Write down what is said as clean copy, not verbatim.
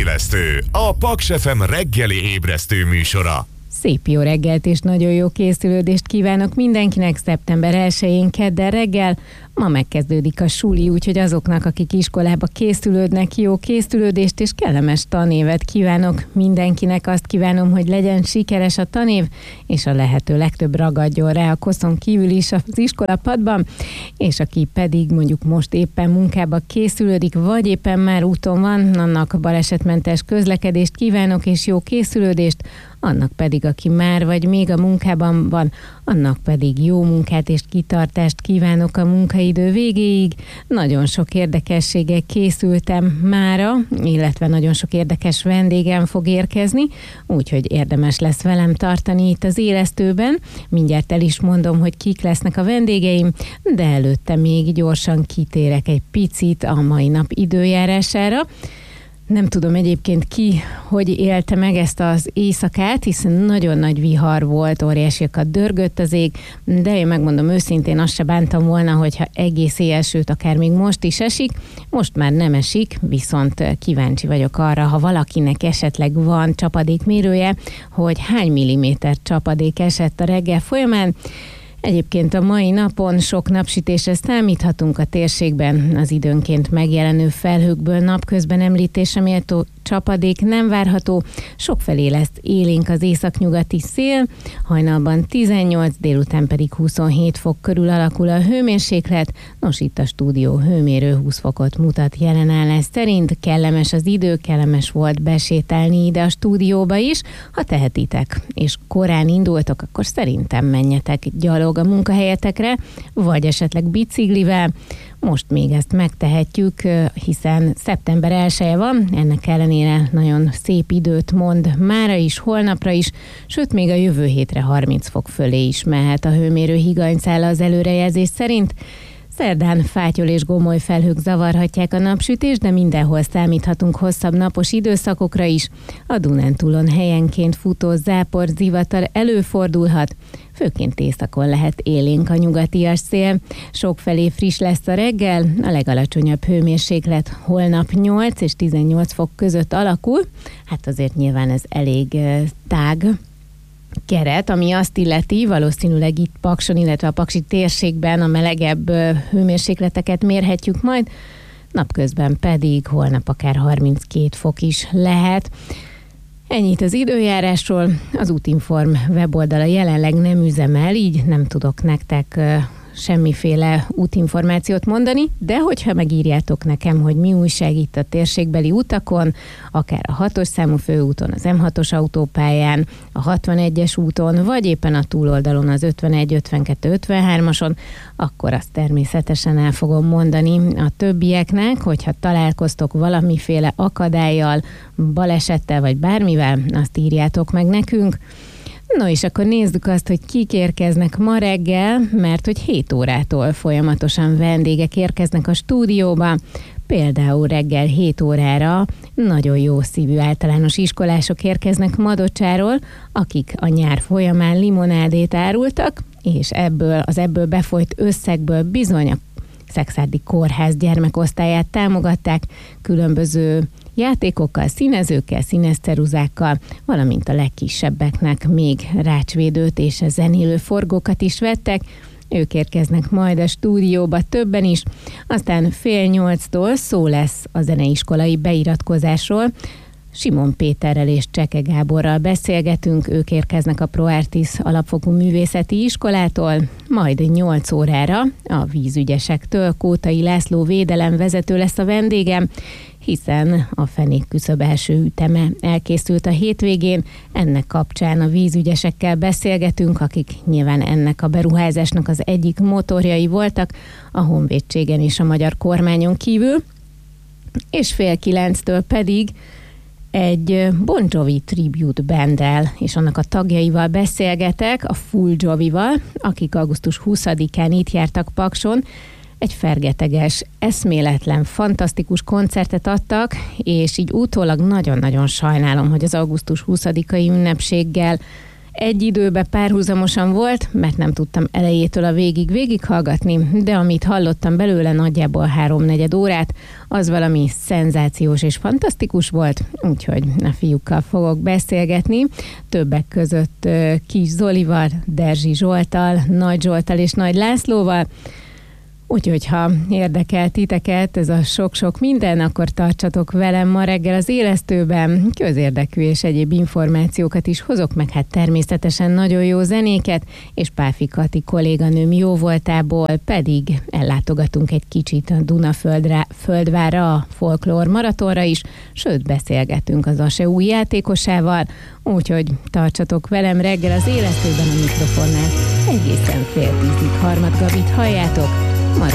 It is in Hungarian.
Élesztő, a Paks FM reggeli ébresztő műsora. Szép jó reggelt és nagyon jó készülődést kívánok mindenkinek szeptember 1-én kedden reggel. Ma megkezdődik a suli, úgyhogy azoknak, akik iskolába készülődnek, jó készülődést és kellemes tanévet kívánok mindenkinek. Azt kívánom, hogy legyen sikeres a tanév, és a lehető legtöbb ragadjon rá a koszon kívül is az iskolapadban, és aki pedig mondjuk most éppen munkába készülődik, vagy éppen már úton van, annak balesetmentes közlekedést kívánok és jó készülődést, annak pedig, aki már vagy még a munkában van, annak pedig jó munkát és kitartást kívánok a munkaidő végéig. Nagyon sok érdekességgel készültem mára, illetve nagyon sok érdekes vendégem fog érkezni, úgyhogy érdemes lesz velem tartani itt az élesztőben. Mindjárt el is mondom, hogy kik lesznek a vendégeim, de előtte még gyorsan kitérek egy picit a mai nap időjárására. Nem tudom egyébként ki, hogy élte meg ezt az éjszakát, hiszen nagyon nagy vihar volt, óriásiakat dörgött az ég, de én megmondom őszintén, azt se bántam volna, hogyha egész éjjel, sőt akár még most is esik. Most már nem esik, viszont kíváncsi vagyok arra, ha valakinek esetleg van csapadékmérője, hogy hány milliméter csapadék esett a reggel folyamán. Egyébként a mai napon sok napsütésre számíthatunk a térségben, az időnként megjelenő felhőkből napközben említése méltó csapadék nem várható, sokfelé lesz élénk az északnyugati szél, hajnalban 18, délután pedig 27 fok körül alakul a hőmérséklet, nos itt a stúdió hőmérő 20 fokot mutat jelenállás szerint, kellemes az idő, kellemes volt besétálni ide a stúdióba is, ha tehetitek, és korán indultok, akkor szerintem menjetek gyalog a munkahelyetekre, vagy esetleg biciklivel. Most még ezt megtehetjük, hiszen szeptember 1-e van, ennek ellenére nagyon szép időt mond mára is, holnapra is, sőt még a jövő hétre 30 fok fölé is mehet a hőmérő higanyszála az előrejelzés szerint. Szerdán fátyol és gomoly felhők zavarhatják a napsütést, de mindenhol számíthatunk hosszabb napos időszakokra is. A Dunántúlon helyenként futó zápor, zivatar előfordulhat, főként északon lehet élénk a nyugatias szél. Sokfelé friss lesz a reggel, a legalacsonyabb hőmérséklet holnap 8 és 18 fok között alakul. Hát azért nyilván ez elég tág keret, ami azt illeti, valószínűleg itt Pakson, illetve a paksi térségben a melegebb hőmérsékleteket mérhetjük majd, napközben pedig holnap akár 32 fok is lehet. Ennyit az időjárásról, az Útinform weboldala jelenleg nem üzemel, így nem tudok nektek semmiféle útinformációt mondani, de hogyha megírjátok nekem, hogy mi újság itt a térségbeli utakon, akár a 6-os számú főúton, az M6-os autópályán, a 61-es úton, vagy éppen a túloldalon az 51, 52, 53-ason, akkor azt természetesen el fogom mondani a többieknek, hogyha találkoztok valamiféle akadállyal, balesettel vagy bármivel, azt írjátok meg nekünk. No és akkor nézzük azt, hogy kik érkeznek ma reggel, mert hogy 7 órától folyamatosan vendégek érkeznek a stúdióba. Például reggel 7 órára nagyon jó szívű általános iskolások érkeznek Madocsáról, akik a nyár folyamán limonádét árultak, és ebből befolyt összegből bizony a Szekszárdi Kórház gyermekosztályát támogatták, különböző játékokkal, színezőkkel, színezceruzákkal, valamint a legkisebbeknek még rácsvédőt és zenélő forgókat is vettek. Ők érkeznek majd a stúdióba többen is. Aztán 7:30-tól szó lesz a zeneiskolai beiratkozásról. Simon Péterrel és Cseke Gáborral beszélgetünk, ők érkeznek a ProArtis alapfokú művészeti iskolától, majd 8 órára a vízügyesektől Kótai László védelemvezető lesz a vendégem, hiszen a fenékküszöb első üteme elkészült a hétvégén, ennek kapcsán a vízügyesekkel beszélgetünk, akik nyilván ennek a beruházásnak az egyik motorjai voltak, a honvédségen és a magyar kormányon kívül, és 8:30-től pedig egy Bon Jovi tribute banddel és annak a tagjaival beszélgetek, a Full Jovival, akik augusztus 20-án itt jártak Pakson, egy fergeteges, eszméletlen, fantasztikus koncertet adtak, és így utólag nagyon-nagyon sajnálom, hogy az augusztus 20-ai ünnepséggel egy időben párhuzamosan volt, mert nem tudtam elejétől a végighallgatni, de amit hallottam belőle nagyjából 3/4 órát, az valami szenzációs és fantasztikus volt, úgyhogy a fiúkkal fogok beszélgetni, többek között Kis Zolival, Derzsi Zsolttal, Nagy Zsolttal és Nagy Lászlóval. Úgyhogy ha érdekel titeket ez a sok-sok minden, akkor tartsatok velem ma reggel az élesztőben. Közérdekű és egyéb információkat is hozok, meg hát természetesen nagyon jó zenéket, és Páfi Kati kolléganőm jóvoltából pedig ellátogatunk egy kicsit a Dunaföldvárra, a folklór maratonra is, sőt beszélgetünk az ASE új játékosával, úgyhogy tartsatok velem reggel az élesztőben, a mikrofonnál egészen 9:30 Harmat Gabit halljátok.